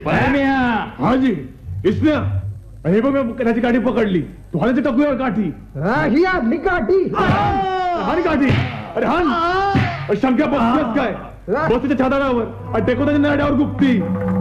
हाजी इसने हे बघ मी त्याची गाडी पकडली तू हाण्याची टाकूया काठी ही आपली काठी हानी काठी अरे हान शंका बसल्यास काय बसच्या छाताडावर टेकोदाच्या नाड्यावर गुप्ती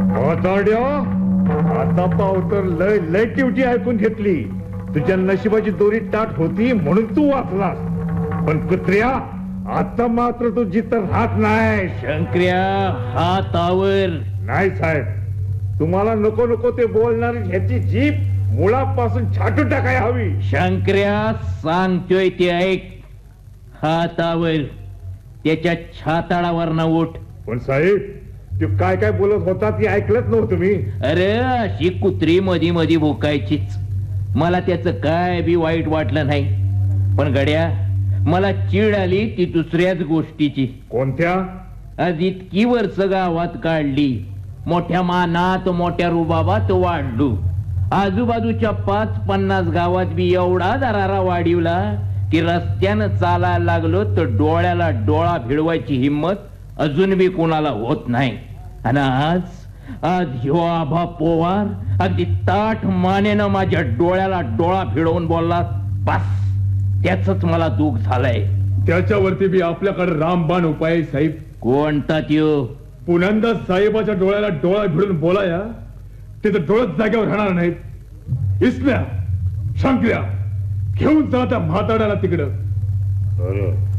आता पावतर लय लय टिवटी ऐकून घेतली तुझ्या नशिबाची दोरी टाट होती म्हणून तू वाचलास पण कुत्र्या आता मात्र तू जिथं राहत नाही शंकर्या हातावर नाही साहेब तुम्हाला नको नको ते बोलणार ह्याची जीभ मुळापासून छाटून टाकाय हवी शंकर्या सांगतोय ते ऐक हातावर त्याच्या छाताडावर न उठ पण साहेब तू काय काय बोलत होता ती ऐकलंच नव्हतं मी अरे अशी कुत्री मधी मधी भोकायचीच मला त्याचं काय बी वाईट वाटलं नाही पण गड्या मला चीड आली ती दुसऱ्याच गोष्टीची कोणत्या आज इतकी वर्ष गावात काढली मोठ्या मानात मोठ्या रुबाबात वाढलो आजूबाजूच्या 5-50 गावात बी एवढा दरारा वाढीवला की रस्त्यानं चालायला लागलो तर डोळ्याला डोळा भिडवायची हिम्मत अजून बी कोणाला होत नाही आणि आज ह्यो आभा पोवार अगदी ताठ मानेनं माझ्या डोळ्याला डोळा भिडवून बोलला बस त्याच मला दुःख झालंय त्याच्यावरती बी आपल्याकडे रामबाण उपाय आहे साहेब कोणता त्यो पुन्हा साहेबाच्या डोळ्याला डोळा भिडून बोलाया त्याचं डोळ्याच जागेवर राहणार नाहीत इसल्या शंकर्या घेऊन जा त्या म्हाताड्याला तिकडं